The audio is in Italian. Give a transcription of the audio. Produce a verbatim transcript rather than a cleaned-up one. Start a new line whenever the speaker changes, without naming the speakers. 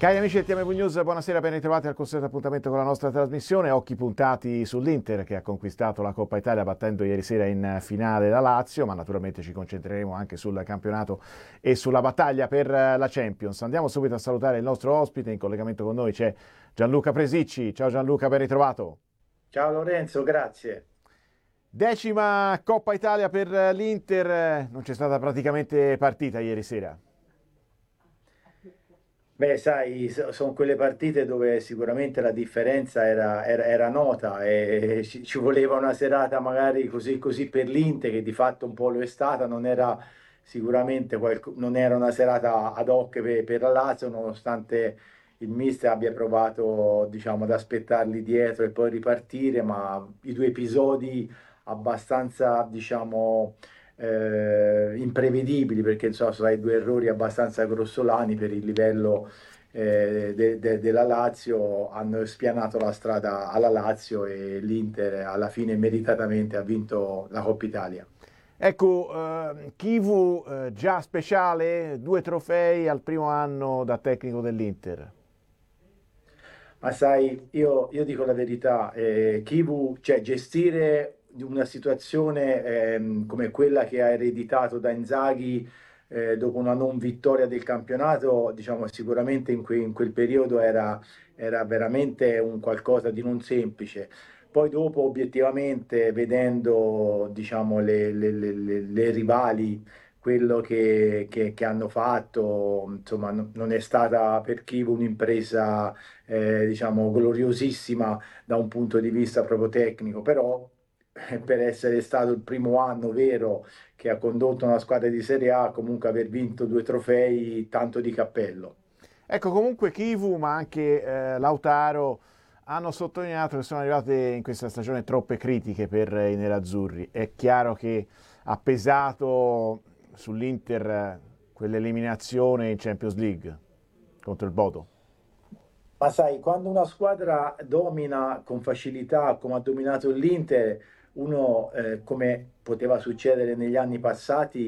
Cari amici del T M V News, buonasera, ben ritrovati al consueto appuntamento con la nostra trasmissione. Occhi puntati sull'Inter che ha conquistato la Coppa Italia battendo ieri sera in finale la Lazio, ma naturalmente ci concentreremo anche sul campionato e sulla battaglia per la Champions. Andiamo subito a salutare il nostro ospite, in collegamento con noi c'è Gianluca Presicci. Ciao Gianluca, ben ritrovato.
Ciao Lorenzo, grazie.
Decima Coppa Italia per l'Inter, non c'è stata praticamente partita ieri sera.
Beh, sai, so- sono quelle partite dove sicuramente la differenza era, era- era nota e ci, ci voleva una serata magari così così per l'Inter, che di fatto un po' lo è stata, non era sicuramente qualco- non era una serata ad hoc per, per la Lazio, nonostante il mister abbia provato, diciamo, ad aspettarli dietro e poi ripartire, ma i due episodi abbastanza, diciamo, eh, imprevedibili, perché insomma sono stati due errori abbastanza grossolani per il livello eh, de- de- della Lazio, hanno spianato la strada alla Lazio e l'Inter alla fine meritatamente ha vinto la Coppa Italia.
Ecco, eh, Chivu eh, già speciale, due trofei al primo anno da tecnico dell'Inter.
Ma sai, io, io dico la verità, eh, Kivu, cioè gestire una situazione ehm, come quella che ha ereditato da Inzaghi eh, dopo una non vittoria del campionato, diciamo sicuramente in, que- in quel periodo era, era veramente un qualcosa di non semplice. Poi dopo, obiettivamente, vedendo, diciamo, le, le- le- le- le rivali, quello che, che- che hanno fatto, insomma, no- non è stata per Kivu un'impresa eh, diciamo, gloriosissima da un punto di vista proprio tecnico, però eh, per essere stato il primo anno vero che ha condotto una squadra di Serie A, comunque aver vinto due trofei, tanto di cappello.
Ecco, comunque Chivu, ma anche eh, Lautaro hanno sottolineato che sono arrivate in questa stagione troppe critiche per i nerazzurri. È chiaro che ha pesato sull'Inter eh, quell'eliminazione in Champions League contro il Bodo.
Ma sai, quando una squadra domina con facilità, come ha dominato l'Inter, uno, eh, come poteva succedere negli anni passati,